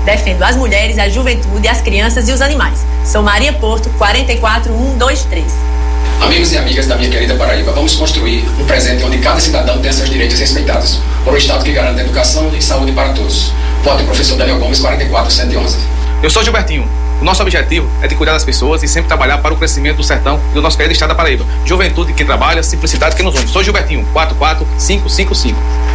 Defendo as mulheres, a juventude, as crianças e os animais. Sou Maria Porto, 44123. Amigos e amigas da minha querida Paraíba, vamos construir um presente onde cada cidadão tenha seus direitos respeitados, por um Estado que garanta educação e saúde para todos. Voto professor Daniel Gomes, 44111. Eu sou Gilbertinho. O nosso objetivo é de cuidar das pessoas e sempre trabalhar para o crescimento do sertão e do nosso querido Estado da Paraíba. Juventude que trabalha, simplicidade que nos une. Sou Gilbertinho, 44555.